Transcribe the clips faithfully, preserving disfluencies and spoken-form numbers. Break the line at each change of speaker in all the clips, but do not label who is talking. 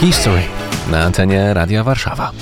History na antenie Radia Warszawa.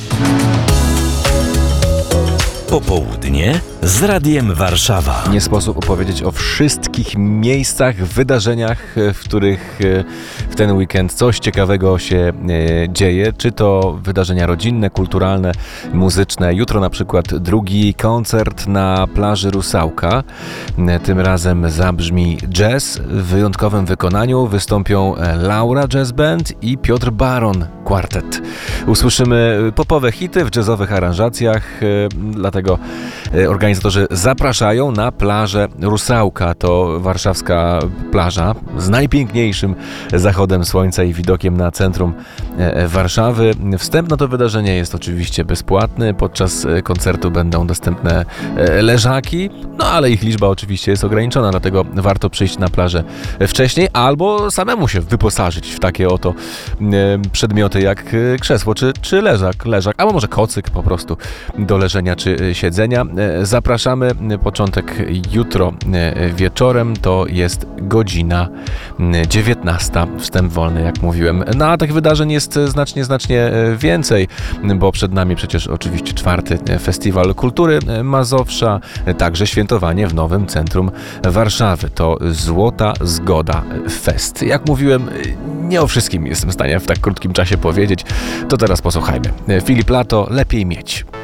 Popołudnie z Radiem Warszawa.
Nie sposób opowiedzieć o wszystkich miejscach, wydarzeniach, w których w ten weekend coś ciekawego się dzieje. Czy to wydarzenia rodzinne, kulturalne, muzyczne. Jutro na przykład drugi koncert na plaży Rusałka. Tym razem zabrzmi jazz. W wyjątkowym wykonaniu wystąpią Laura Jazz Band i Piotr Baron Quartet. Usłyszymy popowe hity w jazzowych aranżacjach, dlatego organizatorzy zapraszają na plażę Rusałka. To warszawska plaża z najpiękniejszym zachodem słońca i widokiem na centrum Warszawy. Wstęp na to wydarzenie jest oczywiście bezpłatny. Podczas koncertu będą dostępne leżaki, no ale ich liczba oczywiście jest ograniczona, dlatego warto przyjść na plażę wcześniej albo samemu się wyposażyć w takie oto przedmioty jak krzesło czy, czy leżak, leżak, albo może kocyk po prostu do leżenia czy siedzenia. Zapraszamy. Początek jutro wieczorem, to jest godzina dziewiętnasta. Wstęp wolny, jak mówiłem. No a tych wydarzeń jest znacznie, znacznie więcej, bo przed nami przecież oczywiście czwarty Festiwal Kultury Mazowsza, także świętowanie w nowym centrum Warszawy. To Złota Zgoda Fest. Jak mówiłem, nie o wszystkim jestem w stanie w tak krótkim czasie powiedzieć, to teraz posłuchajmy. Filip Lato, Lepiej mieć.